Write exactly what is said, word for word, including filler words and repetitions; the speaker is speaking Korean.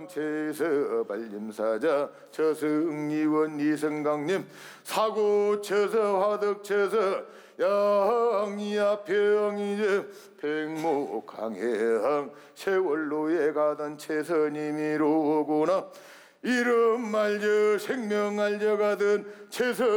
최서 발림사자 저승리원 이성강님 사고 쳐서 화덕 쳐서 양이야 병이제 백목항해항 세월로에 가던 최선님이로구나 이름 알려 생명 알려 가던 최선